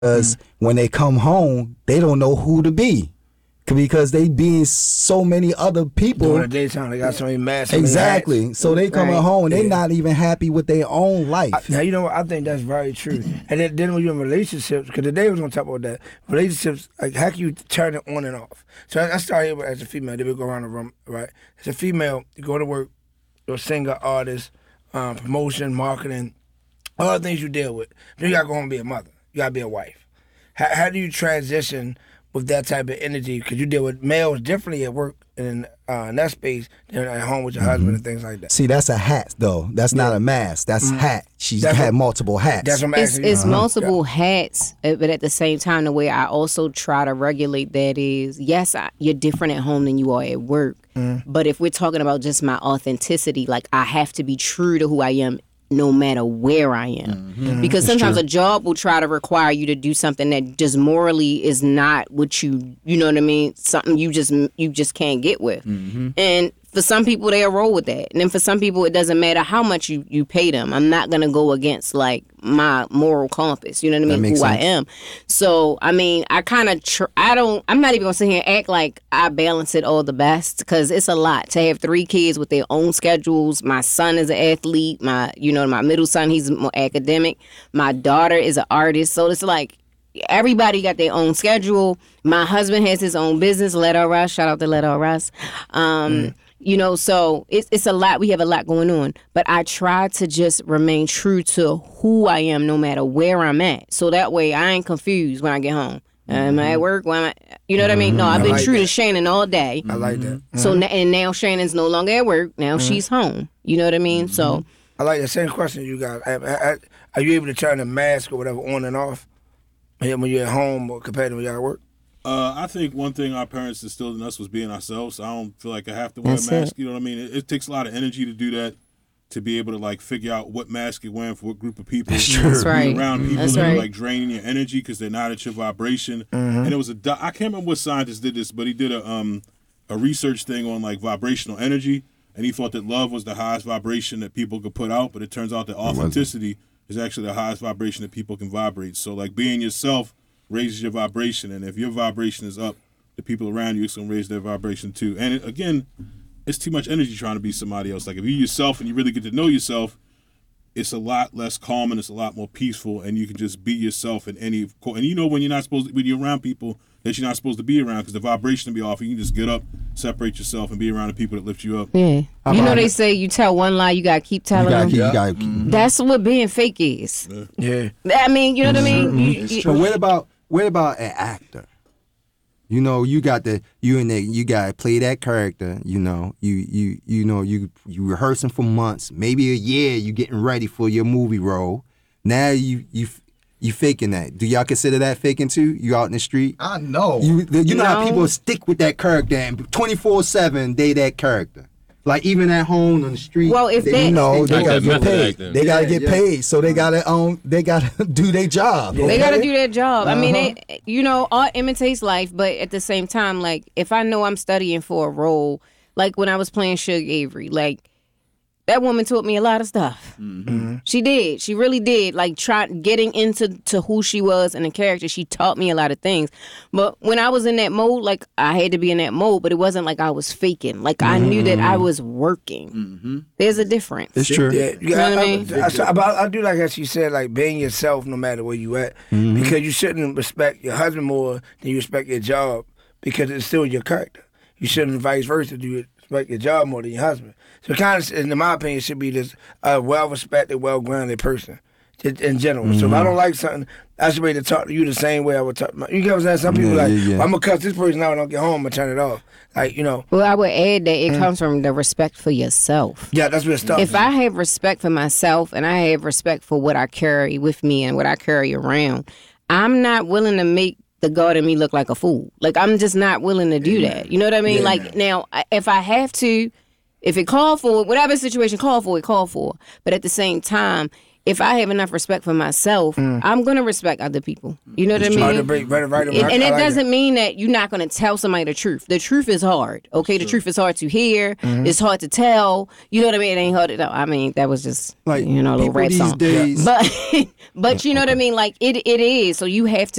because when they come home, they don't know who to be. Because they being so many other people. During the daytime, they got so many masks. Exactly. So they come at home and they not even happy with their own life. Now, you know what? I think that's very true. And then when you're in relationships, because today was going to talk about that, relationships, like how can you turn it on and off? So I started here as a female. Then we go around the room, right? As a female, you go to work, you're a singer, artist, promotion, marketing, all the things you deal with. Then you got to go home and be a mother. You got to be a wife. How do you transition with that type of energy? Because you deal with males differently at work and in that space than at home with your husband and things like that. See, that's a hat, though. That's not a mask. That's hat. She's had multiple hats. That's what I'm asking It's multiple hats, but at the same time, the way I also try to regulate that is, yes, you're different at home than you are at work. But if we're talking about just my authenticity, like I have to be true to who I am no matter where I am. Because sometimes a job will try to require you to do something that just morally is not what you know what I mean? Something you just can't get with. And for some people, they'll roll with that. And then for some people, it doesn't matter how much you pay them. I'm not going to go against, like, my moral compass. You know what I mean? Who I am. So, I mean, I kind of, I'm not even going to sit here and act like I balance it all the best, because it's a lot to have 3 kids with their own schedules. My son is an athlete. My middle son, he's more academic. My daughter is an artist. So it's like, everybody got their own schedule. My husband has his own business, Let Her Rush. Shout out to Let Her Rush. You know, so it's a lot. We have a lot going on. But I try to just remain true to who I am no matter where I'm at. So that way I ain't confused when I get home. Am I at work? You know what I mean? No, I've been true to Shannon all day. I like that. So and now Shannon's no longer at work. Now she's home. You know what I mean? So I like the same question you got. Are you able to turn the mask or whatever on and off when you're at home or compared to when you're at work? I think one thing our parents instilled in us was being ourselves. I don't feel like I have to wear a mask. It. You know what I mean? It takes a lot of energy to do that, to be able to like figure out what mask you're wearing for what group of people. That's true. That's right. Around people That's that right. are like draining your energy because they're not at your vibration. And it was I can't remember what scientist did this, but he did a research thing on like vibrational energy, and he thought that love was the highest vibration that people could put out, but it turns out that authenticity is actually the highest vibration that people can vibrate. So like being yourself raises your vibration, and if your vibration is up, the people around you, it's going to raise their vibration too. And again, it's too much energy trying to be somebody else. Like if you're yourself and you really get to know yourself, it's a lot less calm and it's a lot more peaceful, and you can just be yourself in any. And you know when you're around people that you're not supposed to be around because the vibration will be off. You can just get up, separate yourself, and be around the people that lift you up. Yeah. You know they say you tell one lie, you gotta keep telling them. That's what being fake is. Yeah. I mean, you know what I mean? But what about an actor? You know, you got to play that character. You know, you rehearsing for months, maybe a year. You getting ready for your movie role. Now you faking that. Do y'all consider that faking too? You out in the street? I know. You know how people stick with that character and 24/7 they that character. Like even at home on the street. Well, if they gotta get paid. They gotta get paid, so they gotta do their job. They gotta do their job. I mean, art imitates life, but at the same time, like if I know I'm studying for a role, like when I was playing Suge Avery, like that woman taught me a lot of stuff. She did. She really did. Like getting into who she was and the character, she taught me a lot of things. But when I was in that mode, like I had to be in that mode, but it wasn't like I was faking. Like I knew that I was working. There's a difference. It's true. Yeah, You know what I mean? I do like how she said, like being yourself no matter where you at, because you shouldn't respect your husband more than you respect your job, because it's still your character. You shouldn't vice versa. Do you respect your job more than your husband? So kind of, in my opinion, should be this well-respected, well-grounded person in general. So if I don't like something, I should be able to talk to you the same way I would talk to you get what I'm saying? Some people well, I'm going to cuss this person out when I get home and turn it off. Like, you know. Well, I would add that it comes from the respect for yourself. Yeah, that's what it starts. If I have respect for myself and I have respect for what I carry with me and what I carry around, I'm not willing to make the God in me look like a fool. Like, I'm just not willing to do that. You know what I mean? Yeah. Like, now, if I have to, if it called for, whatever situation called for, it called for. But at the same time, if I have enough respect for myself, I'm gonna respect other people. You know what I mean? And it doesn't mean that you're not gonna tell somebody the truth. The truth is hard. Okay, the truth is hard to hear. It's hard to tell. You know what I mean? It ain't hard to tell. I mean, that was just Like, a little people rap these song. days- But you know what I mean? Like it is. So you have to